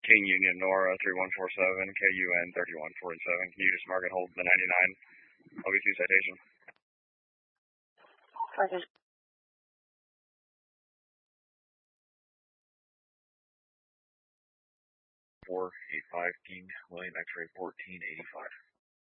King Union Nora 3147, KUN 3147. Can you just mark and hold the 99 OB2 citation? Okay. 485 King William X-ray 1485.